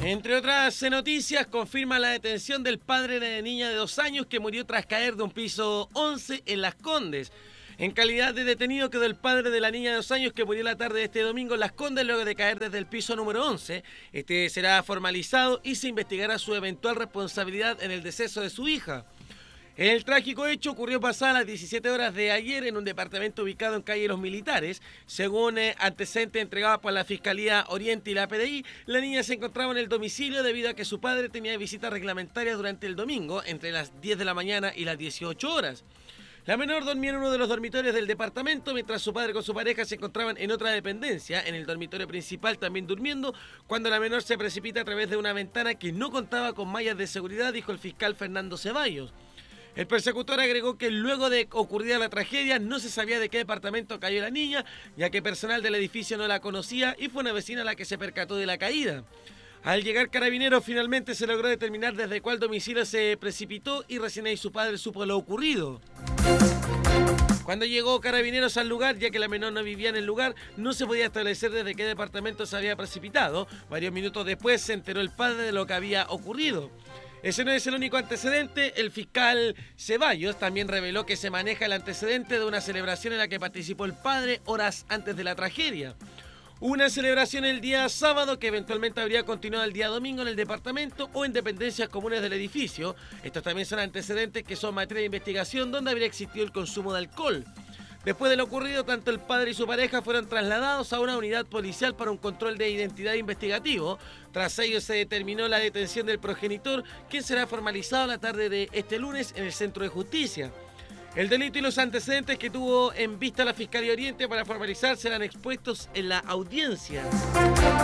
Entre otras noticias, confirma la detención del padre de la niña de 2 años que murió tras caer de un piso 11 en Las Condes. En calidad de detenido quedó el padre de la niña de 2 años que murió la tarde de este domingo en Las Condes luego de caer desde el piso número 11. Este será formalizado y se investigará su eventual responsabilidad en el deceso de su hija. El trágico hecho ocurrió pasadas las 17 horas de ayer en un departamento ubicado en calle Los Militares. Según antecedentes entregados por la Fiscalía Oriente y la PDI, la niña se encontraba en el domicilio debido a que su padre tenía visitas reglamentarias durante el domingo, entre las 10 de la mañana y las 18 horas. La menor dormía en uno de los dormitorios del departamento, mientras su padre con su pareja se encontraban en otra dependencia, en el dormitorio principal también durmiendo, cuando la menor se precipita a través de una ventana que no contaba con mallas de seguridad, dijo el fiscal Fernando Ceballos. El persecutor agregó que luego de ocurrida la tragedia no se sabía de qué departamento cayó la niña, ya que personal del edificio no la conocía y fue una vecina la que se percató de la caída. Al llegar Carabineros finalmente se logró determinar desde cuál domicilio se precipitó y recién ahí su padre supo lo ocurrido. Cuando llegó Carabineros al lugar, ya que la menor no vivía en el lugar, no se podía establecer desde qué departamento se había precipitado. Varios minutos después se enteró el padre de lo que había ocurrido. Ese no es el único antecedente. El fiscal Ceballos también reveló que se maneja el antecedente de una celebración en la que participó el padre horas antes de la tragedia. Una celebración el día sábado que eventualmente habría continuado el día domingo en el departamento o en dependencias comunes del edificio. Estos también son antecedentes que son materia de investigación donde habría existido el consumo de alcohol. Después de lo ocurrido, tanto el padre y su pareja fueron trasladados a una unidad policial para un control de identidad investigativo. Tras ello se determinó la detención del progenitor, quien será formalizado la tarde de este lunes en el Centro de Justicia. El delito y los antecedentes que tuvo en vista la Fiscalía Oriente para formalizar serán expuestos en la audiencia.